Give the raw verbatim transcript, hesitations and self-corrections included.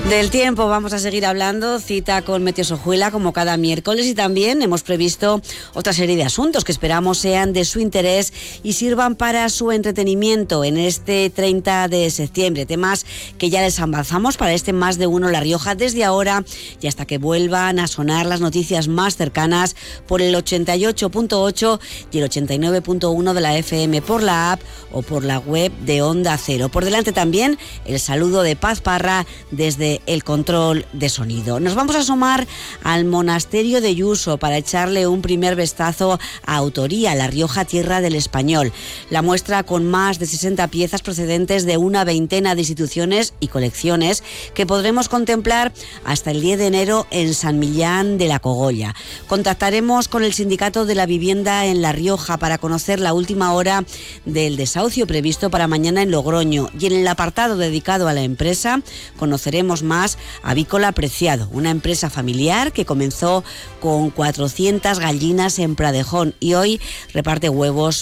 Del tiempo vamos a seguir hablando, cita con Meteosojuela como cada miércoles, y también hemos previsto otra serie de asuntos que esperamos sean de su interés y sirvan para su entretenimiento en este treinta de septiembre. Temas que ya les avanzamos para este Más de Uno La Rioja desde ahora y hasta que vuelvan a sonar las noticias más cercanas por el ochenta y ocho punto ocho y el ochenta y nueve punto uno de la F M por la app o por la web de Onda Cero. Por delante también el saludo de Paz Parra desde el control de sonido. Nos vamos a asomar al monasterio de Yuso para echarle un primer vistazo a Autoría, La Rioja, tierra del español. La muestra, con más de sesenta piezas procedentes de una veintena de instituciones y colecciones, que podremos contemplar hasta el diez de enero en San Millán de la Cogolla. Contactaremos con el Sindicato de la Vivienda en La Rioja para conocer la última hora del desahucio previsto para mañana en Logroño, y en el apartado dedicado a la empresa conoceremos más Avícola Preciado, una empresa familiar que comenzó con cuatrocientas gallinas en Pradejón y hoy reparte huevos